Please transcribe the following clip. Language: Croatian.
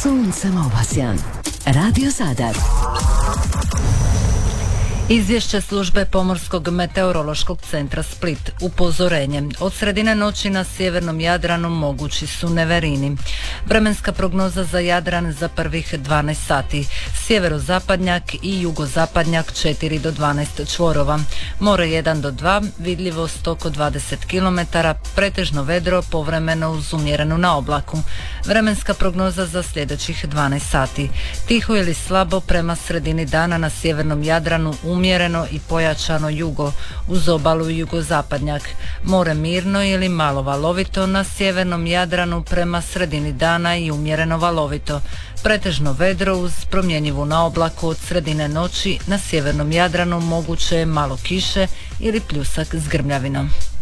Suncem obasjan. Radio Zadar. Izvješće službe Pomorskog meteorološkog centra Split. Upozorenje. Od sredine noći na sjevernom Jadranu mogući su neverini. Vremenska prognoza za Jadran za prvih 12 sati. Sjeverozapadnjak i jugozapadnjak 4 do 12 čvorova. More 1 do 2, vidljivost oko 20 km, pretežno vedro, povremeno uz umjerenu na oblaku. Vremenska prognoza za sljedećih 12 sati. Tiho ili slabo prema sredini dana na sjevernom Jadranu, umjereno i pojačano jugo, uz obalu jugozapadnjak. More mirno ili malo valovito na sjevernom Jadranu prema sredini dana i umjereno valovito. Pretežno vedro uz promjenjivu na oblaku od sredine noći na sjevernom Jadranu moguće je malo kiše ili pljusak s grmljavinom.